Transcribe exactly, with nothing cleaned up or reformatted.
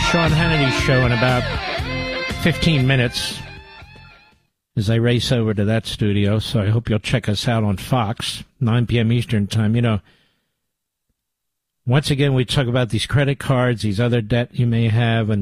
Sean Hannity show in about fifteen minutes as I race over to that studio, so I hope you'll check us out on Fox, nine p.m. Eastern Time. You know, once again, we talk about these credit cards, these other debt you may have, and